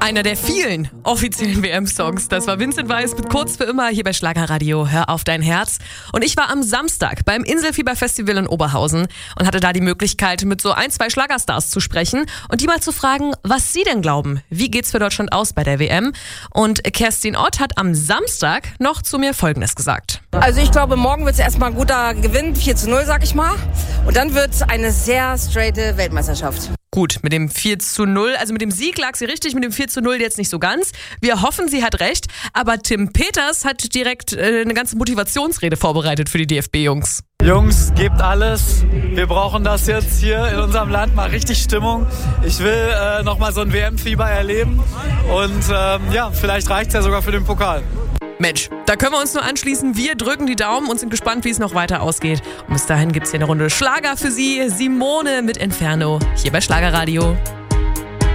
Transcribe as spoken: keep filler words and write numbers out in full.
Einer der vielen offiziellen W M-Songs. Das war Vincent Weiss mit Kurz für immer hier bei Schlagerradio. Hör auf dein Herz. Und ich war am Samstag beim Inselfieber-Festival in Oberhausen und hatte da die Möglichkeit, mit so ein, zwei Schlagerstars zu sprechen und die mal zu fragen, was sie denn glauben. Wie geht's für Deutschland aus bei der W M? Und Kerstin Ott hat am Samstag noch zu mir Folgendes gesagt. Also ich glaube, morgen wird es erstmal ein guter Gewinn, vier zu null, sag ich mal. Und dann wird es eine sehr straighte Weltmeisterschaft. Gut, mit dem vier zu null, also mit dem Sieg lag sie richtig, mit dem vier zu null jetzt nicht so ganz. Wir hoffen, sie hat recht, aber Tim Peters hat direkt äh, eine ganze Motivationsrede vorbereitet für die D F B-Jungs. Jungs, gebt alles. Wir brauchen das jetzt hier in unserem Land, mal richtig Stimmung. Ich will äh, nochmal so ein W M-Fieber erleben und ähm, ja, vielleicht reicht's ja sogar für den Pokal. Mensch, da können wir uns nur anschließen. Wir drücken die Daumen und sind gespannt, wie es noch weiter ausgeht. Und bis dahin gibt's hier eine Runde Schlager für Sie. Simone mit Inferno hier bei Schlagerradio.